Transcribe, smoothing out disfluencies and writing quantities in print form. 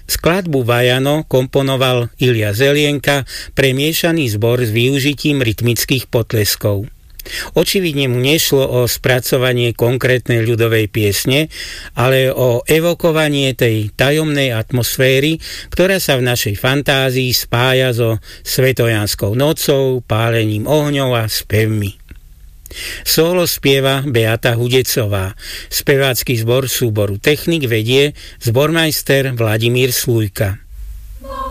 Skladbu Vajano komponoval Ilia Zelienka pre miešaný zbor s využitím rytmických potleskov. Očividne mu nešlo o spracovanie konkrétnej ľudovej piesne, ale o evokovanie tej tajomnej atmosféry, ktorá sa v našej fantázii spája so svetojanskou nocou, pálením ohňov a spevmi. Solo spieva Beata Hudecová. Spevácky zbor súboru Technik vedie zbormajster Vladimír Slujka.